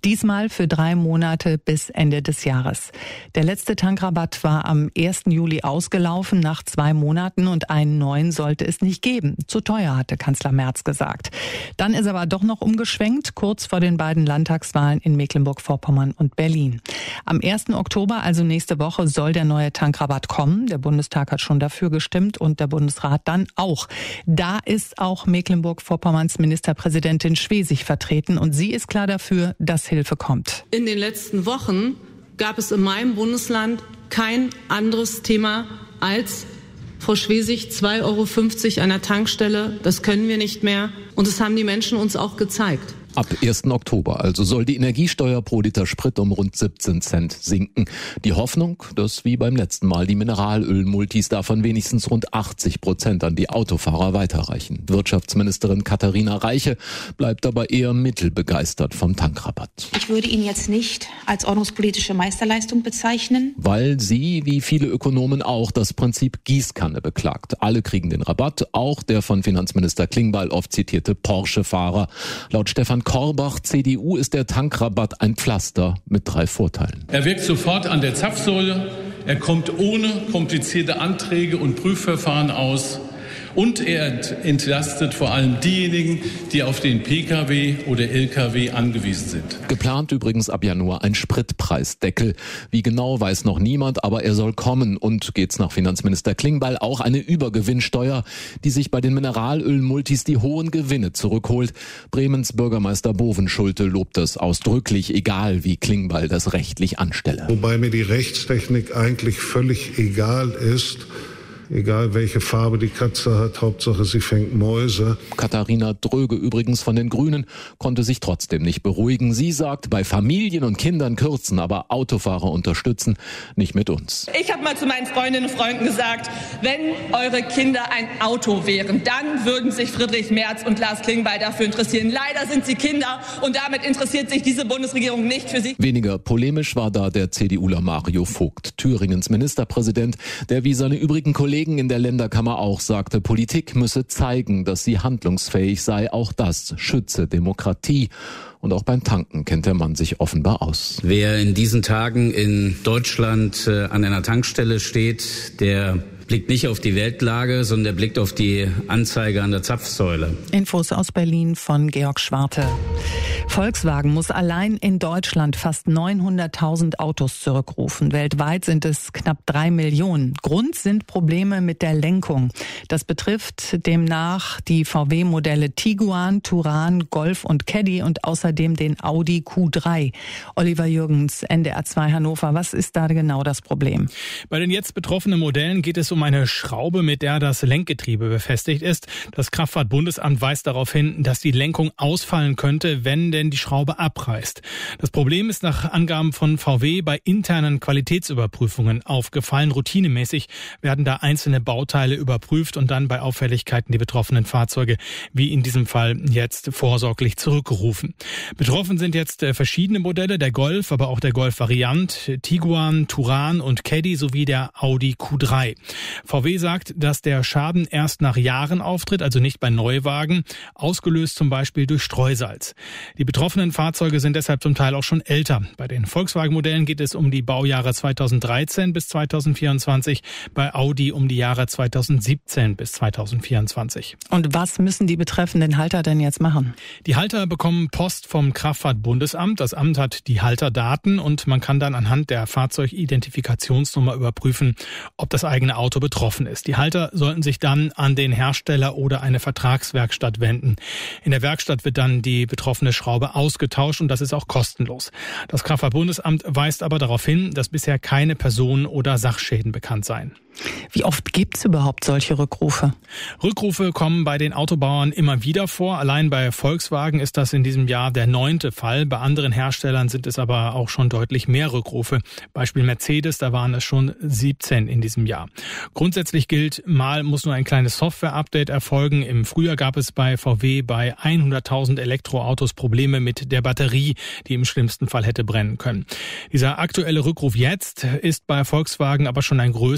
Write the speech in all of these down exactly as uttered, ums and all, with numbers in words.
Diesmal für drei Monate bis Ende des Jahres. Der letzte Tankrabatt war am ersten Juli ausgelaufen nach zwei Monaten und einen neuen sollte es nicht geben. Zu teuer, hatte Kanzler Merz gesagt. Dann ist er aber doch noch umgeschwenkt, kurz vor den beiden Landtagswahlen in Mecklenburg-Vorpommern und Berlin. Am ersten Oktober, also nächste Woche, soll der neue Tankrabatt kommen. Der Bundestag hat schon dafür gestimmt und der Bundesrat dann auch. Da ist auch Mecklenburg-Vorpommerns Ministerpräsidentin Schwesig vertreten und sie ist klar dafür, dass Hilfe kommt. In den letzten Wochen gab es in meinem Bundesland kein anderes Thema als, Frau Schwesig, zwei Euro fünfzig an der Tankstelle, das können wir nicht mehr. Und das haben die Menschen uns auch gezeigt. Ab ersten Oktober also soll die Energiesteuer pro Liter Sprit um rund siebzehn Cent sinken. Die Hoffnung, dass wie beim letzten Mal die Mineralölmultis davon wenigstens rund achtzig Prozent an die Autofahrer weiterreichen. Wirtschaftsministerin Katharina Reiche bleibt aber eher mittelbegeistert vom Tankrabatt. Ich würde ihn jetzt nicht als ordnungspolitische Meisterleistung bezeichnen. Weil sie, wie viele Ökonomen auch, das Prinzip Gießkanne beklagt. Alle kriegen den Rabatt, auch der von Finanzminister Klingbeil oft zitierte Porsche-Fahrer. Laut Stefan Korbach, C D U, ist der Tankrabatt ein Pflaster mit drei Vorteilen. Er wirkt sofort an der Zapfsäule, er kommt ohne komplizierte Anträge und Prüfverfahren aus und er entlastet vor allem diejenigen, die auf den Pkw oder Lkw angewiesen sind. Geplant übrigens ab Januar ein Spritpreisdeckel. Wie genau, weiß noch niemand, aber er soll kommen. Und geht's nach Finanzminister Klingbeil auch eine Übergewinnsteuer, die sich bei den Mineralölmultis die hohen Gewinne zurückholt. Bremens Bürgermeister Bovenschulte lobt das ausdrücklich, egal wie Klingbeil das rechtlich anstelle. Wobei mir die Rechtstechnik eigentlich völlig egal ist. Egal welche Farbe die Katze hat, Hauptsache sie fängt Mäuse. Katharina Dröge übrigens von den Grünen konnte sich trotzdem nicht beruhigen. Sie sagt, bei Familien und Kindern kürzen, aber Autofahrer unterstützen, nicht mit uns. Ich habe mal zu meinen Freundinnen und Freunden gesagt, wenn eure Kinder ein Auto wären, dann würden sich Friedrich Merz und Lars Klingbeil dafür interessieren. Leider sind sie Kinder und damit interessiert sich diese Bundesregierung nicht für sie. Weniger polemisch war da der CDUler Mario Vogt, Thüringens Ministerpräsident, der wie seine übrigen Kollegen in der Länderkammer auch sagte, Politik müsse zeigen, dass sie handlungsfähig sei. Auch das schütze Demokratie. Und auch beim Tanken kennt der Mann sich offenbar aus. Wer in diesen Tagen in Deutschland äh, an einer Tankstelle steht, der blickt nicht auf die Weltlage, sondern der blickt auf die Anzeige an der Zapfsäule. Infos aus Berlin von Georg Schwarte. Volkswagen muss allein in Deutschland fast neunhunderttausend Autos zurückrufen. Weltweit sind es knapp drei Millionen. Grund sind Probleme mit der Lenkung. Das betrifft demnach die V W-Modelle Tiguan, Touran, Golf und Caddy und außerdem den Audi Q drei. Oliver Jürgens, N D R zwei Hannover. Was ist da genau das Problem? Bei den jetzt betroffenen Modellen geht es um eine Schraube, mit der das Lenkgetriebe befestigt ist. Das Kraftfahrtbundesamt weist darauf hin, dass die Lenkung ausfallen könnte, wenn denn die Schraube abreißt. Das Problem ist nach Angaben von V W bei internen Qualitätsüberprüfungen aufgefallen. Routinemäßig werden da einzelne Bauteile überprüft und dann bei Auffälligkeiten die betroffenen Fahrzeuge, wie in diesem Fall jetzt, vorsorglich zurückgerufen. Betroffen sind jetzt verschiedene Modelle, der Golf, aber auch der Golf-Variant, Tiguan, Touran und Caddy sowie der Audi Q drei. V W sagt, dass der Schaden erst nach Jahren auftritt, also nicht bei Neuwagen, ausgelöst zum Beispiel durch Streusalz. Die betroffenen Fahrzeuge sind deshalb zum Teil auch schon älter. Bei den Volkswagen-Modellen geht es um die Baujahre zweitausenddreizehn bis zweitausendvierundzwanzig, bei Audi um die Jahre zweitausendsiebzehn bis zweitausendvierundzwanzig. Und was müssen die betreffenden Halter denn jetzt machen? Die Halter bekommen Post vom Kraftfahrtbundesamt. Das Amt hat die Halterdaten und man kann dann anhand der Fahrzeugidentifikationsnummer überprüfen, ob das eigene Auto betroffen ist. Die Halter sollten sich dann an den Hersteller oder eine Vertragswerkstatt wenden. In der Werkstatt wird dann die betroffene Schraube ausgetauscht und das ist auch kostenlos. Das Kraftfahrtbundesamt weist aber darauf hin, dass bisher keine Personen- oder Sachschäden bekannt seien. Wie oft gibt es überhaupt solche Rückrufe? Rückrufe kommen bei den Autobauern immer wieder vor. Allein bei Volkswagen ist das in diesem Jahr der neunte Fall. Bei anderen Herstellern sind es aber auch schon deutlich mehr Rückrufe. Beispiel Mercedes, da waren es schon siebzehn in diesem Jahr. Grundsätzlich gilt, mal muss nur ein kleines Software-Update erfolgen. Im Frühjahr gab es bei V W bei hunderttausend Elektroautos Probleme mit der Batterie, die im schlimmsten Fall hätte brennen können. Dieser aktuelle Rückruf jetzt ist bei Volkswagen aber schon ein größerer.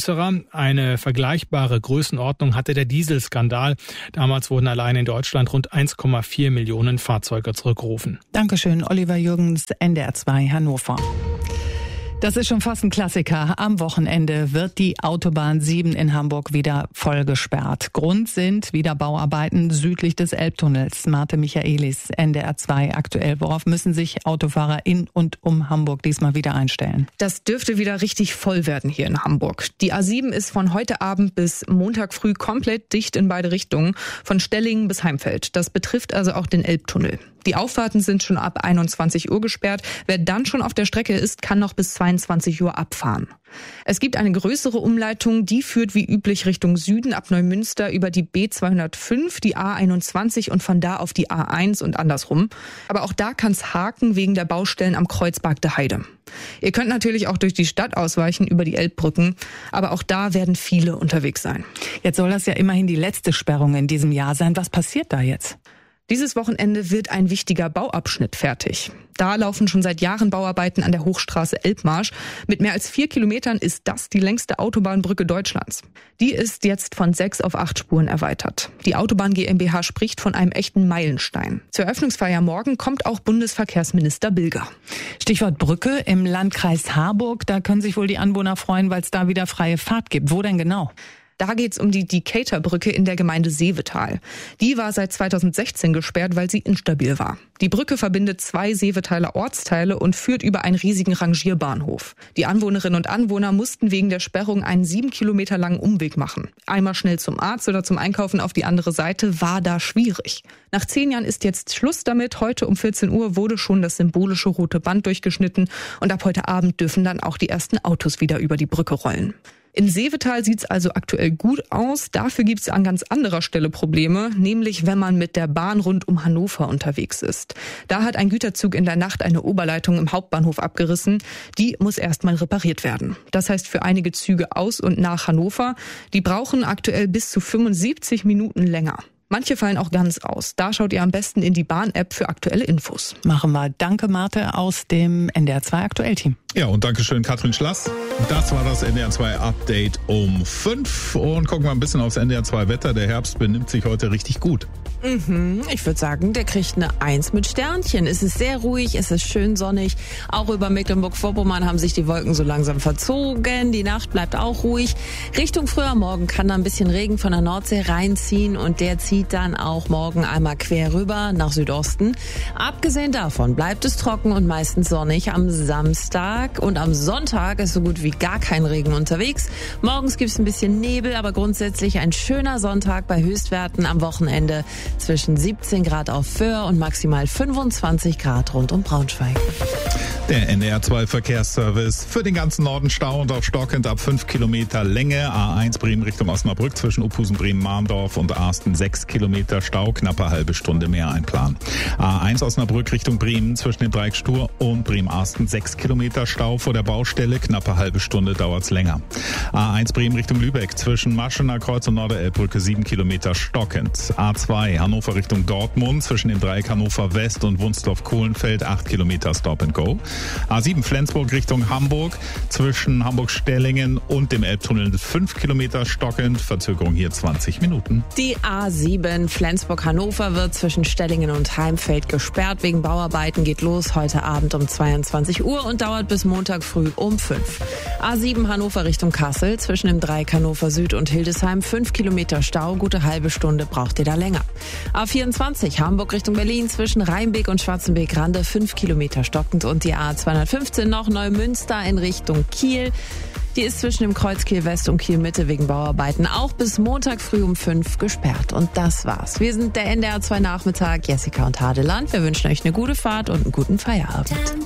Eine vergleichbare Größenordnung hatte der Dieselskandal. Damals wurden allein in Deutschland rund eins Komma vier Millionen Fahrzeuge zurückgerufen. Dankeschön, Oliver Jürgens, N D R zwei Hannover. Das ist schon fast ein Klassiker. Am Wochenende wird die Autobahn sieben in Hamburg wieder voll gesperrt. Grund sind wieder Bauarbeiten südlich des Elbtunnels. Marte Michaelis, N D R zwei aktuell. Worauf müssen sich Autofahrer in und um Hamburg diesmal wieder einstellen? Das dürfte wieder richtig voll werden hier in Hamburg. Die A sieben ist von heute Abend bis Montag früh komplett dicht in beide Richtungen, von Stellingen bis Heimfeld. Das betrifft also auch den Elbtunnel. Die Auffahrten sind schon ab einundzwanzig Uhr gesperrt. Wer dann schon auf der Strecke ist, kann noch bis zweiundzwanzig Uhr abfahren. Es gibt eine größere Umleitung, die führt wie üblich Richtung Süden ab Neumünster über die B zweihundertfünf, die A einundzwanzig und von da auf die A eins und andersrum. Aber auch da kann es haken wegen der Baustellen am Kreuzberg der Heide. Ihr könnt natürlich auch durch die Stadt ausweichen über die Elbbrücken, aber auch da werden viele unterwegs sein. Jetzt soll das ja immerhin die letzte Sperrung in diesem Jahr sein. Was passiert da jetzt? Dieses Wochenende wird ein wichtiger Bauabschnitt fertig. Da laufen schon seit Jahren Bauarbeiten an der Hochstraße Elbmarsch. Mit mehr als vier Kilometern ist das die längste Autobahnbrücke Deutschlands. Die ist jetzt von sechs auf acht Spuren erweitert. Die Autobahn GmbH spricht von einem echten Meilenstein. Zur Eröffnungsfeier morgen kommt auch Bundesverkehrsminister Bilger. Stichwort Brücke im Landkreis Harburg. Da können sich wohl die Anwohner freuen, weil es da wieder freie Fahrt gibt. Wo denn genau? Da geht's um die Decatur-Brücke in der Gemeinde Seevetal. Die war seit zweitausendsechzehn gesperrt, weil sie instabil war. Die Brücke verbindet zwei Seevetaler Ortsteile und führt über einen riesigen Rangierbahnhof. Die Anwohnerinnen und Anwohner mussten wegen der Sperrung einen sieben Kilometer langen Umweg machen. Einmal schnell zum Arzt oder zum Einkaufen auf die andere Seite war da schwierig. Nach zehn Jahren ist jetzt Schluss damit. Heute um vierzehn Uhr wurde schon das symbolische rote Band durchgeschnitten und ab heute Abend dürfen dann auch die ersten Autos wieder über die Brücke rollen. In Seevetal sieht's also aktuell gut aus. Dafür gibt's an ganz anderer Stelle Probleme, nämlich wenn man mit der Bahn rund um Hannover unterwegs ist. Da hat ein Güterzug in der Nacht eine Oberleitung im Hauptbahnhof abgerissen. Die muss erstmal repariert werden. Das heißt für einige Züge aus und nach Hannover, die brauchen aktuell bis zu fünfundsiebzig Minuten länger. Manche fallen auch ganz aus. Da schaut ihr am besten in die Bahn-App für aktuelle Infos. Machen wir. Danke, Marte, aus dem N D R zwei Aktuell-Team. Ja, und Dankeschön, Katrin Schlass. Das war das N D R zwei Update um fünf. Und gucken wir ein bisschen aufs N D R zwei Wetter. Der Herbst benimmt sich heute richtig gut. Mhm, ich würde sagen, der kriegt eine Eins mit Sternchen. Es ist sehr ruhig, es ist schön sonnig. Auch über Mecklenburg-Vorpommern haben sich die Wolken so langsam verzogen. Die Nacht bleibt auch ruhig. Richtung früher Morgen kann da ein bisschen Regen von der Nordsee reinziehen und der zieht dann auch morgen einmal quer rüber nach Südosten. Abgesehen davon bleibt es trocken und meistens sonnig am Samstag. Und am Sonntag ist so gut wie gar kein Regen unterwegs. Morgens gibt es ein bisschen Nebel, aber grundsätzlich ein schöner Sonntag bei Höchstwerten am Wochenende zwischen siebzehn Grad auf Föhr und maximal fünfundzwanzig Grad rund um Braunschweig. Der N D R zwei Verkehrsservice für den ganzen Norden stauend auf stockend ab fünf Kilometer Länge. A eins Bremen Richtung Osnabrück zwischen Uphusen, Bremen-Marndorf und Arsten sechs Kilometer Stau, knappe halbe Stunde mehr einplanen. A eins Osnabrück Richtung Bremen zwischen dem Dreieck Stur und Bremen-Arsten sechs Kilometer Stau vor der Baustelle, knappe halbe Stunde dauert's länger. A eins Bremen Richtung Lübeck zwischen Maschener Kreuz und Norderelbbrücke sieben Kilometer stockend. A zwei Hannover Richtung Dortmund zwischen dem Dreieck Hannover West und Wunsdorf-Kohlenfeld acht Kilometer Stop and Go. A sieben Flensburg Richtung Hamburg zwischen Hamburg-Stellingen und dem Elbtunnel fünf Kilometer stockend, Verzögerung hier zwanzig Minuten. Die A sieben Flensburg-Hannover wird zwischen Stellingen und Heimfeld gesperrt. Wegen Bauarbeiten geht los heute Abend um zweiundzwanzig Uhr und dauert bis Montag früh um fünf. A sieben Hannover Richtung Kassel zwischen dem Dreieck Hannover Süd und Hildesheim fünf Kilometer Stau, gute halbe Stunde braucht ihr da länger. A vierundzwanzig Hamburg Richtung Berlin zwischen Rheinbeek und Schwarzenbeek-Rande fünf Kilometer stockend und die A zweihundertfünfzehn noch Neumünster in Richtung Kiel. Die ist zwischen dem Kreuz Kiel West und Kiel Mitte wegen Bauarbeiten auch bis Montag früh um fünf gesperrt. Und das war's. Wir sind der N D R zwei Nachmittag, Jessica und Hadeland. Wir wünschen euch eine gute Fahrt und einen guten Feierabend.